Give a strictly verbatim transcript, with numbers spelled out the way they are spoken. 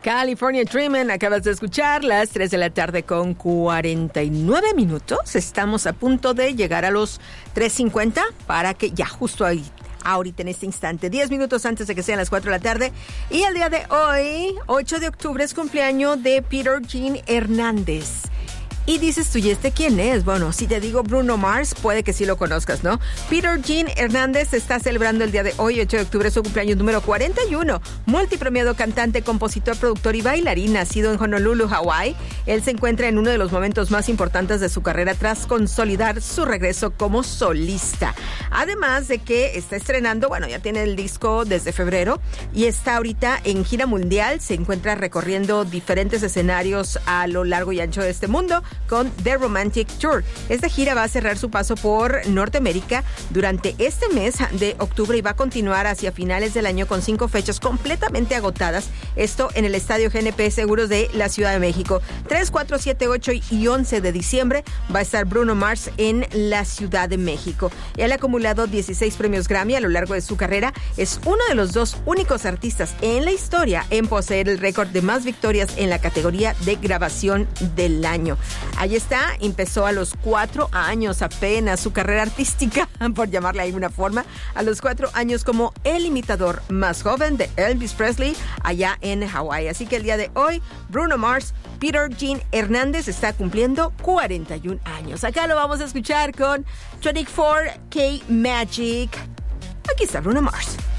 California Dreamin', acabas de escuchar, las tres de la tarde con cuarenta y nueve minutos. Estamos a punto de llegar a los tres cincuenta para que ya justo ahí, ahorita en este instante, diez minutos antes de que sean las cuatro de la tarde. Y el día de hoy, ocho de octubre, es cumpleaños de Peter Gene Hernández. Y dices tú, ¿y este quién es? Bueno, si te digo Bruno Mars, puede que sí lo conozcas, ¿no? Peter Gene Hernández está celebrando el día de hoy, ocho de octubre, su cumpleaños número cuarenta y uno. Multipremiado cantante, compositor, productor y bailarín, nacido en Honolulu, Hawái. Él se encuentra en uno de los momentos más importantes de su carrera tras consolidar su regreso como solista. Además de que está estrenando, bueno, ya tiene el disco desde febrero y está ahorita en gira mundial. Se encuentra recorriendo diferentes escenarios a lo largo y ancho de este mundo con The Romantic Tour. Esta gira va a cerrar su paso por Norteamérica durante este mes de octubre y va a continuar hacia finales del año con cinco fechas completamente agotadas. Esto en el Estadio G N P Seguros de la Ciudad de México. tres, cuatro, siete, ocho y once de diciembre va a estar Bruno Mars en la Ciudad de México. Él ha acumulado dieciséis premios Grammy a lo largo de su carrera. Es uno de los dos únicos artistas en la historia en poseer el récord de más victorias en la categoría de grabación del año. Ahí está, empezó a los cuatro años apenas su carrera artística, por llamarle de alguna forma, a los cuatro años como el imitador más joven de Elvis Presley allá en Hawái. Así que el día de hoy, Bruno Mars, Peter Gene Hernández está cumpliendo cuarenta y un años. Acá lo vamos a escuchar con veinticuatro K Magic. Aquí está Bruno Mars.